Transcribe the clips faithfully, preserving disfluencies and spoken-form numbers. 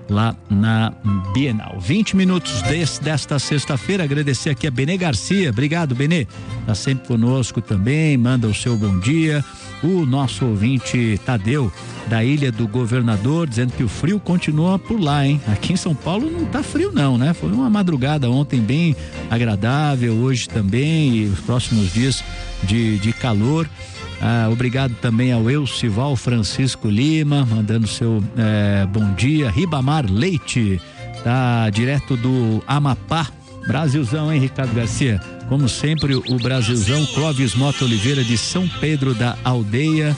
lá na Bienal. vinte minutos desse, desta sexta-feira, agradecer aqui a Benê Garcia, obrigado Benê, tá sempre conosco também, manda o seu bom dia. O nosso ouvinte Tadeu, da Ilha do Governador, dizendo que o frio continua por lá, hein? Aqui em São Paulo não tá frio não, né? Foi uma madrugada ontem bem agradável, hoje também, e os próximos dias de, de calor. Ah, obrigado também ao Elcival Francisco Lima, mandando seu eh, bom dia. Ribamar Leite, tá direto do Amapá. Brasilzão, hein, Ricardo Garcia? Como sempre, o Brasilzão. Clóvis Mota Oliveira, de São Pedro da Aldeia,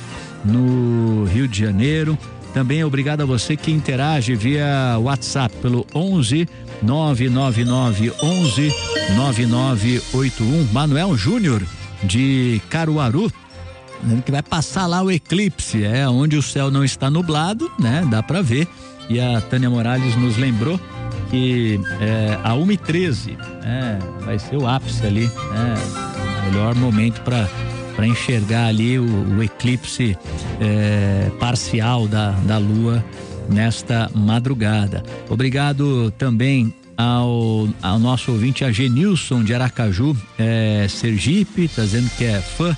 no Rio de Janeiro. Também obrigado a você que interage via WhatsApp pelo onze nove nove nove onze nove nove oito um. Manuel Júnior, de Caruaru, que vai passar lá o eclipse, é onde o céu não está nublado, né? Dá para ver. E a Tânia Morales nos lembrou que é, a uma e treze, é, vai ser o ápice ali, é, melhor momento para para enxergar ali o, o eclipse é, parcial da, da lua nesta madrugada. Obrigado também ao, ao nosso ouvinte Agenilson de Aracaju, é, Sergipe, tá dizendo que é fã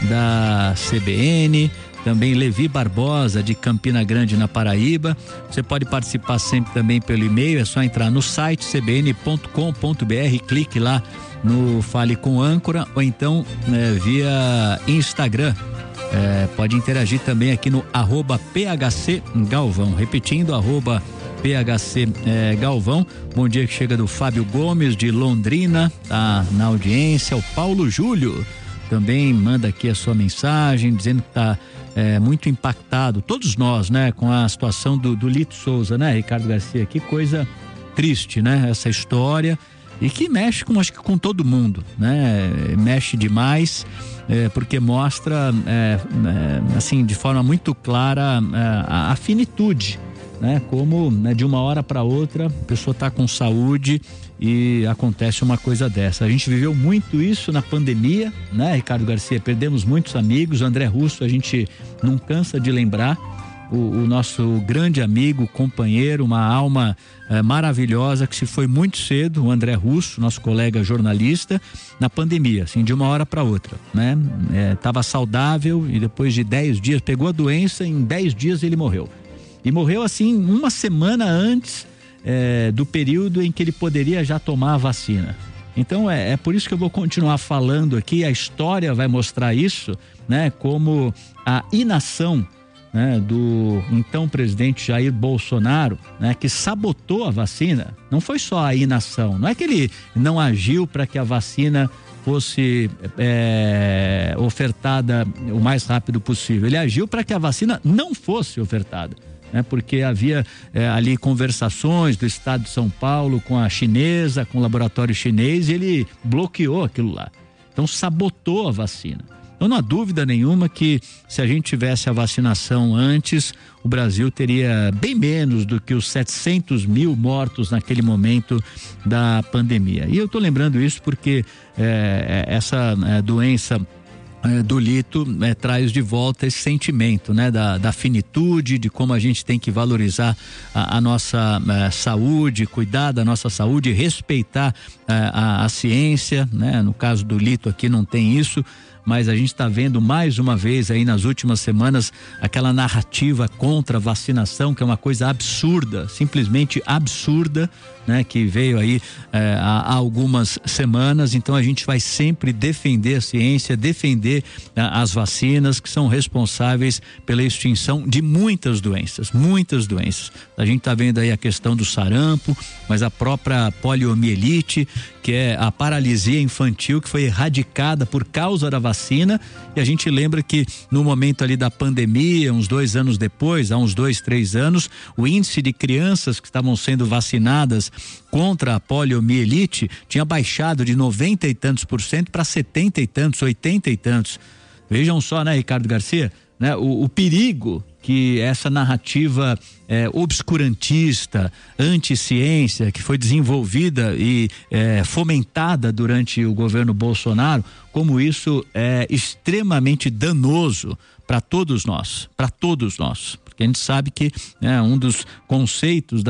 da C B N. Também Levi Barbosa, de Campina Grande, na Paraíba. Você pode participar sempre também pelo e-mail, é só entrar no site c b n ponto com ponto b r, clique lá no Fale com Âncora, ou então é, via Instagram. É, pode interagir também aqui no arroba P H C Galvão, repetindo, arroba P H C é, Galvão. Bom dia que chega do Fábio Gomes, de Londrina, tá na audiência. O Paulo Júlio também manda aqui a sua mensagem, dizendo que tá é, muito impactado, todos nós, né, com a situação do, do Lito Souza, né, Ricardo Garcia? Que coisa triste, né, essa história, e que mexe com, acho que com todo mundo, né, mexe demais, é, porque mostra, é, é, assim, de forma muito clara, é, a, a finitude, né, como, né, de uma hora para outra a pessoa está com saúde e acontece uma coisa dessa. A gente viveu muito isso na pandemia, né, Ricardo Garcia? Perdemos muitos amigos. O André Russo, a gente não cansa de lembrar, o, o nosso grande amigo, companheiro, uma alma é, maravilhosa, que se foi muito cedo, o André Russo, nosso colega jornalista, na pandemia, assim, de uma hora para outra, né? É, tava saudável e depois de dez dias pegou a doença, em dez dias ele morreu. E morreu assim uma semana antes é, do período em que ele poderia já tomar a vacina. Então é, é por isso que eu vou continuar falando aqui, a história vai mostrar isso, né? Como a inação, né, do então presidente Jair Bolsonaro, né, que sabotou a vacina. Não foi só a inação, não é que ele não agiu para que a vacina fosse é, ofertada o mais rápido possível. Ele agiu para que a vacina não fosse ofertada, né? Porque havia é, ali conversações do estado de São Paulo com a chinesa, com o laboratório chinês, e ele bloqueou aquilo lá. Então sabotou a vacina. Então não há dúvida nenhuma que se a gente tivesse a vacinação antes, o Brasil teria bem menos do que os setecentos mil mortos naquele momento da pandemia. E eu estou lembrando isso porque é, essa é, doença É, do Lito é, traz de volta esse sentimento, né, da, da finitude, de como a gente tem que valorizar a, a nossa é, saúde, cuidar da nossa saúde, respeitar é, a, a ciência, né? No caso do Lito aqui não tem isso, mas a gente está vendo mais uma vez aí nas últimas semanas aquela narrativa contra a vacinação, que é uma coisa absurda, simplesmente absurda, né? Que veio aí é, há, há algumas semanas. Então a gente vai sempre defender a ciência, defender a, as vacinas, que são responsáveis pela extinção de muitas doenças, muitas doenças. A gente está vendo aí a questão do sarampo, mas a própria poliomielite, que é a paralisia infantil, que foi erradicada por causa da vacina. E a gente lembra que no momento ali da pandemia, uns dois anos depois, há uns dois, três anos, o índice de crianças que estavam sendo vacinadas contra a poliomielite tinha baixado de noventa e tantos por cento para setenta e tantos, oitenta e tantos. Vejam só, né, Ricardo Garcia, né, o, o perigo que essa narrativa é, obscurantista, anti-ciência, que foi desenvolvida e é, fomentada durante o governo Bolsonaro, como isso é extremamente danoso para todos nós, para todos nós, porque a gente sabe que, né, um dos conceitos da